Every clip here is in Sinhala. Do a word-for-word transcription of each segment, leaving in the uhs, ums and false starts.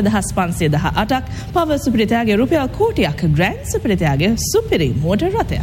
දහස් පන්සිය දහ අටක්, පවර් සුපිරිතයාගේ රුපියල් කෝටියක්, ග්‍රෑන්ඩ් සුපිරිතයාගේ සුපිරි මෝටර් රථයක්.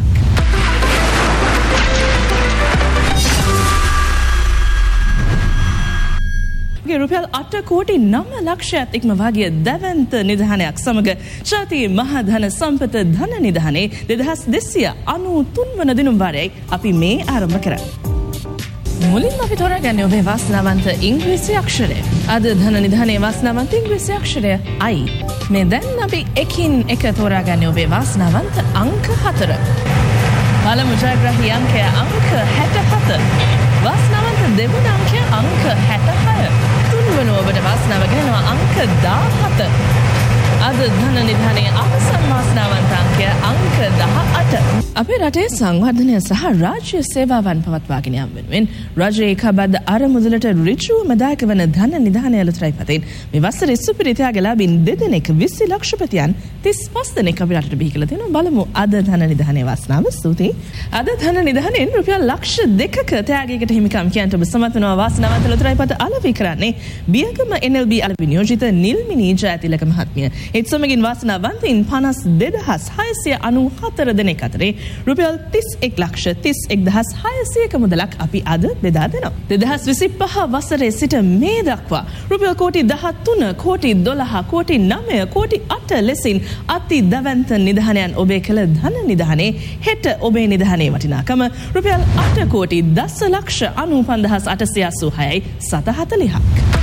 රුපියල් අට කෝටි නම ලක්ෂයක් ඉක්මවා ගිය දැවැන්ත නිධානයක් සමග ශාතී මහධන සම්පත ධන නිධානයේ දෙදහස් දෙසිය අනූ තුන් වන දිනුම් වාරයයි අපි මේ ආරම්භ කරන්නේ. මුලින්ම අපි තෝරාගන්නේ ඔබේ වාසනාවන්ත ඉංග්‍රීසි අක්ෂරය. අද ධන නිධානයේ වාසනාවන්ත ඉංග්‍රීසි අක්ෂරය I. මේ දැන් අපි එකින් එක තෝරාගන්නේ ඔබේ වාසනාවන්ත අංක හතර. පළමු ජයග්‍රාහී අංකය අංක හැට හත. වාසනාවන්ත දෙවන අංකය අංක හැට හය. තුන්වන ඔබට වාසනාව ගෙනවා අංක දාහත. අද ධන නිධානයේ අවසන් වාසනාවන්ත අංකය අංක දහ අට. අපේ රටේ සංවර්ධනය සහ රාජ්‍ය සේවාවන් පවත්වාගෙන යාම වෙනුවෙන් රජයේ කබද්ද අරමුදලට ඍජුවම දායක වන ධන නිධානය අලුතරයි පතින් මේ වසරේ සුපිරි ත්‍යාග ලාභීන් දෙදෙනෙක් විසි ලක්ෂපතියන් තිස් පහ දෙනෙක් අපි රටට බිහි කළ තියෙනවා. බලමු අද ධන නිධානයේ වාසනාව. ස්තුතියි. අද ධන නිධානයෙන් රුපියල් ලක්ෂ දෙකක ත්‍යාගයකට හිමිකම් කියන්ට ඔබ සමත් වෙනවා. වාසනාවන්ත අලුතරයි පත අලෙවි කරන්නේ බියගම එන් එල් බී අලෙවි නියෝජිත නිල්මිනී ජයතිලක මහත්මිය. ඒත් සමගින් වාසනාවන්තයින් පනස් දෙදහස් හයසිය අනූ හතර දෙනෙක් අතරේ රුපියල් තිස් එක් ලක්ෂ තිස් එක් දහස් හයසියක මුදලක් අපි අද බෙදා දෙනවා. දෙදහස් විසි පහ වසරේ සිට මේ දක්වා රුපියල් කෝටි දහතුන, කෝටි දොළහ, කෝටි නවය, කෝටි අට ලෙසින් අති දැවැන්ත නිධානයන් ඔබේ කළ ධන නිධානයේ හෙට ඔබේ නිධානයේ වටිනාකම රුපියල් අට කෝටි දස ලක්ෂ අනූ පන්දහස් අටසිය අසූ හයයි සත හතළිහක්.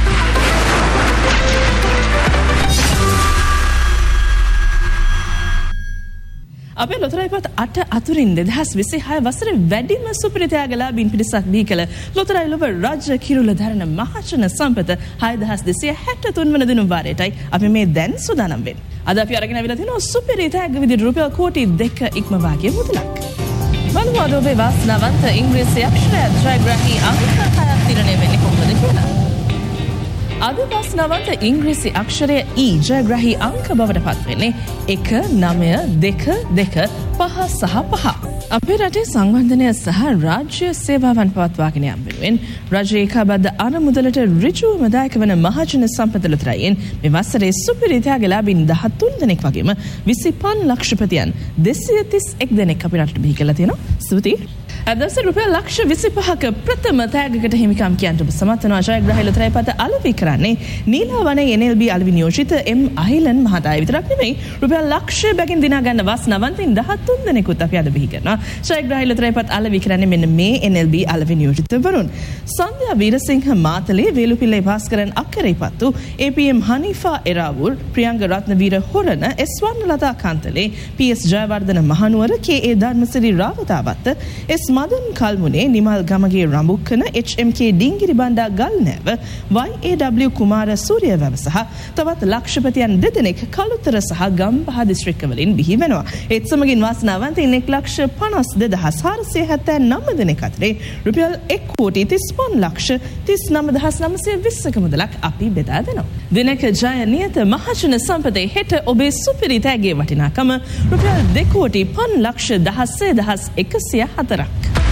අපේ ලොතරැයි පත් අට අතුරින් දෙදහස් විසි හය වසරේ වැඩිම සුපිරි ත්‍යාග ලාභීන් පිරිසක් බිහි කළ ලොතරැයි ලොව රාජ්‍ය කිරුළ දරන මහජන සම්පත හයදහස් දෙසිය හැට තුන් වන දිනුම් වාරයටයි අපි මේ දැන් සූදානම් වෙන්නේ. අද අපි අරගෙන අවිලා තියෙනවා සුපිරි ත්‍යාග විදිහට රුපියල් කෝටි දෙක ඉක්මවා ගිය මුදලක්. බලමු අද ඔබේ වාසනාවන්ත ඉංග්‍රීසි අක්ෂරය ජයග්‍රාහී අංක හයක් තිරණය වෙන්නේ කොහොමද කියලා. අද වාසනාවන්ත ඉංග්‍රීසි අක්ෂරය E ජයග්‍රාහී අංක බවට පත් වෙන්නේ එක, නවය, දෙක, දෙක, පහ සහ පහ. අපේ රටේ සංවර්ධනය සහ රාජ්‍ය සේවාවන් පවත්වාගෙන යාම වෙනුවෙන් රජයේ කබද්ද අරමුදලට ඍජුවම දායක වන මහජන සම්පත ලොතරැයින් මේ වසරේ සුපිරි ත්‍යාග ලාභීන් දහතුන් දෙනෙක් වගේම විසි පහ ලක්ෂපතියන් දෙසිය තිස් එක් දෙනෙක් අපි රටට බිහි කරලා තියෙනවා. ස්තුතියි. අදස රුපියල් ලක්ෂ විසි පහක ප්‍රථම තෑගකට හිමිකම් කියන්ට ඔබ සමත් වෙනවා. ජයග්‍රාහී ලොතරැයි පත අලෙවි කරන්නේ නීලාවනේ එන් එල් බී අලෙවි නියෝජිත එම් අහිලන් මහතායි විතරක් නෙමෙයි රුපියල් ලක්ෂය බැගින් දිනා ගන්න වාසනාවන්තයින් දහතුන් දෙනෙකුත් අපි අද බිහි කරනවා. ජයග්‍රාහී ලොතරැයි පත අලෙවි කරන්නේ මෙන්න මේ එන් එල් බී අලෙවි නියෝජිතවරුන්. සන්ධ්‍යා වීරසිංහ මාතලේ, වේලුපිල්ලේ භාස්කරන් අක්කරේපත්තු, ඒ පී එම් හනීෆා එරාවුල්, ප්‍රියංග රත්නවීර හොරණ, S වර්ණලතා Kantale, P S Jayawardena Mahanuwara, කේ ඒ ධර්මසිරි රාවතාවත්ත, එස් මදන් කල්මුනේ, නිමල් ගමගේ රඹුක්කන, එච් එම් කේ ඩිංගිරි බණ්ඩා ගල්නෑව, වයි ඒ ඩබ්ලිව් කුමාර සූරියවැව සහ තවත් ලක්ෂපතියන් දෙදෙනෙක් කළුතර සහ ගම්පහ දිස්ත්‍රික්කවලින් බිහි වෙනවා. ඒත් සමගින් වාසනාවන්තයින් එක් ලක්ෂ පනස් දෙදහස් හාරසිය හැත්තෑ නව දෙනෙක් අතරේ රුපියල් එක් කෝටි තිස් පහ ලක්ෂ තිස් නව දහස් නවසිය විස්සක මුදලක් අපි බෙදා දෙනවා. දිනක ජය නියත මහජන සම්පතේ හෙට ඔබේ සුපිරි තෑගේ වටිනාකම රුපියල් දෙක කෝටි පහ ලක්ෂ දහස් දහස් එකසිය හතරක්.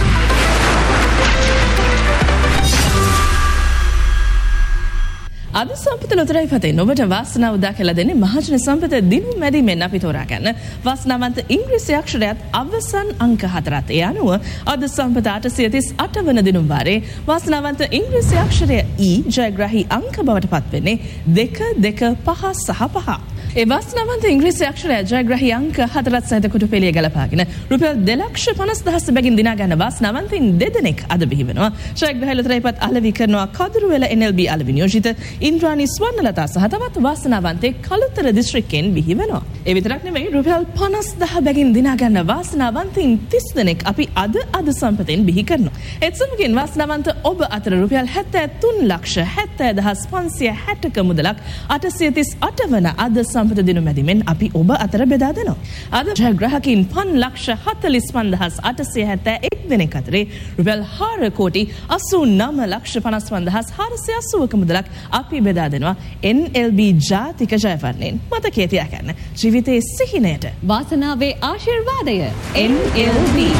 අද සම්පත ලොතරැයි පතෙන් ඔබට වාසනාව උදා කියලා දෙන්නේ මහජන සම්පත දිනුම් මැදීමෙන් අපි තෝරා ගන්න වාසනාවන්ත ඉංග්‍රීසි අක්ෂරයත් අවසන් අංක හතරත්. ඒ අනුව අද සම්පත අටසිය තිස් අට වන දිනුම් වාරේ වාසනාවන්ත ඉංග්‍රීසි අක්ෂරය E ජයග්‍රාහී අංක බවට පත් වෙන්නේ දෙක, දෙක, පහ සහ පහ. ඒ වාසනාවන්ත ඉංග්‍රීසි අක්ෂරය ජයග්‍රාහී අංක හතරත් සහිත කුටුපෙළිය ගලපාගෙන රුපියල් දෙලක්ෂ පනස් දහස් බැගින් දිනා ගන්න වාසනාවන්තයින් දෙදෙනෙක් අද බිහි වෙනවා. ජයග්‍රාහී ලොතරැයි පත අලෙවි කරනවා කදුරුවෙල එන් එල් බී අලෙවි නියෝජිත ඉන්ද්‍රානි ස්වර්ණලතා සහ තවත් වාසනාවන්තයෙක් කළුතර දිස්ත්‍රික්කයෙන් බිහි වෙනවා. ඒ විතරක් නෙමෙයි රුපියල් පනස් දහ බැගින් දිනා ගන්න වාසනාවන්තයින් තිස් දෙනෙක් අපි අද අද සම්පතෙන් බිහි කරනවා. ඒත් සමගින් වාසනාවන්ත ඔබ අතර රුපියල් හැත්තෑ තුන් ලක්ෂ හැත්තෑ දහස් පන්සිය හැටක මුදලක් අටසිය තිස් අට වන අද සම්පත දිනුම් මැදිමෙන් අපි ඔබ අතර බෙදා දෙනවා. අද ජයග්‍රාහකයින් පන් ලක්ෂ හතළිස් පන්දහස් අටසිය හැත්තෑ එක් දෙනෙක් අතරේ රුපියල් හාර කෝටි අසූ නව ලක්ෂ පනස් පන්දහස් හාරසිය අසූවක මුදලක් අපි බෙදා දෙනවා එන් එල් බී ජාතික ජයවර්ණයෙන්. මතකයේ තියාගන්න ජීවිතයේ සිහිනයට වාසනාවේ ආශිර්වාදය එන් එල් බී.